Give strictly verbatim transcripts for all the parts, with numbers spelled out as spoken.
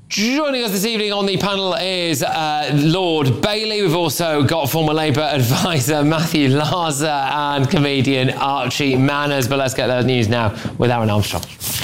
Joining us this evening on the panel is uh, Lord Bailey. We've also got former Labour advisor Matthew Larser and comedian Archie Manners. But let's get the news now with Aaron Armstrong.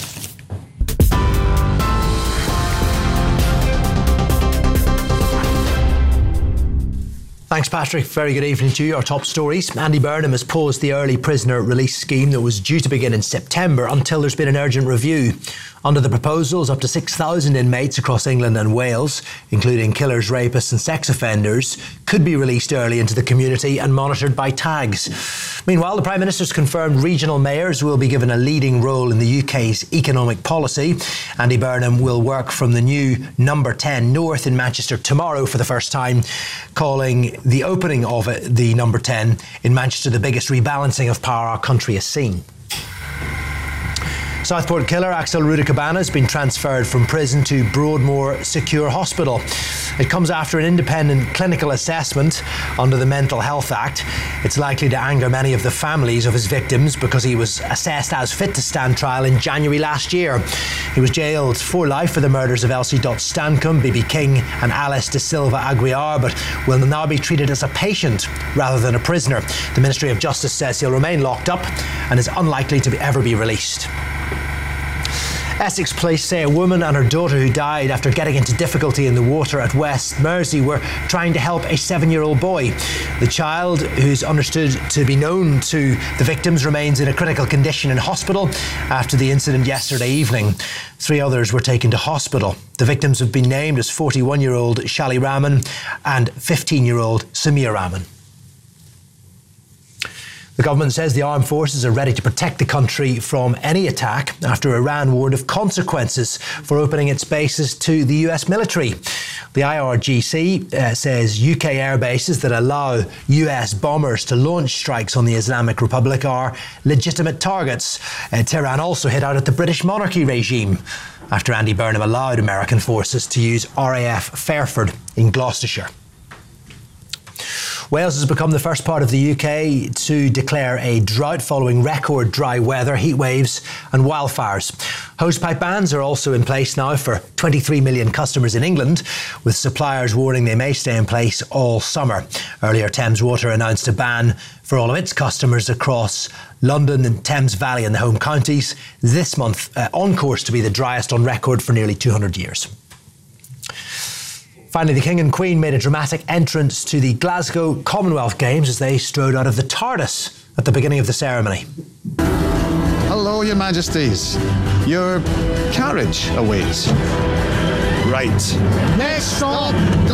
Thanks, Patrick. Very good evening to you. Our top stories. Andy Burnham has paused the early prisoner release scheme that was due to begin in September until there's been an urgent review. Under the proposals, up to six thousand inmates across England and Wales, including killers, rapists and sex offenders, could be released early into the community and monitored by tags. Meanwhile, the Prime Minister's confirmed regional mayors will be given a leading role in the U K's economic policy. Andy Burnham will work from the new Number ten North in Manchester tomorrow for the first time, calling the opening of it, the Number ten in Manchester, the biggest rebalancing of power our country has seen. Southport killer Axel Rudakabana has been transferred from prison to Broadmoor Secure Hospital. It comes after an independent clinical assessment under the Mental Health Act. It's likely to anger many of the families of his victims because he was assessed as fit to stand trial in January last year. He was jailed for life for the murders of Elsie Dot Stancombe, B B King and Alice De Silva Aguiar, but will now be treated as a patient rather than a prisoner. The Ministry of Justice says he'll remain locked up and is unlikely to be, ever be released. Essex Police say a woman and her daughter who died after getting into difficulty in the water at West Mersey were trying to help a seven-year-old boy. The child, who's understood to be known to the victims, remains in a critical condition in hospital after the incident yesterday evening. Three others were taken to hospital. The victims have been named as forty-one-year-old Shali Rahman and fifteen-year-old Samir Rahman. The government says the armed forces are ready to protect the country from any attack after Iran warned of consequences for opening its bases to the U S military. The I R G C uh, says U K air bases that allow U S bombers to launch strikes on the Islamic Republic are legitimate targets. Uh, Tehran also hit out at the British monarchy regime after Andy Burnham allowed American forces to use R A F Fairford in Gloucestershire. Wales has become the first part of the U K to declare a drought following record dry weather, heat waves and wildfires. Hosepipe bans are also in place now for twenty-three million customers in England, with suppliers warning they may stay in place all summer. Earlier, Thames Water announced a ban for all of its customers across London and Thames Valley and the home counties, this month uh, on course to be the driest on record for nearly two hundred years. Finally, the King and Queen made a dramatic entrance to the Glasgow Commonwealth Games as they strode out of the TARDIS at the beginning of the ceremony. Hello, Your Majesties. Your carriage awaits. Right. Next stop,